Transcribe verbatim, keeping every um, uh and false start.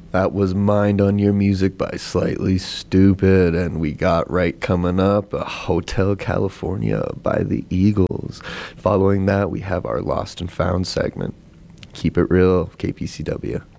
That was Mind on Your Music by Slightly Stupid, and we got right coming up uh, Hotel California by the Eagles. Following that, we have our Lost and Found segment. Keep it real, K P C W.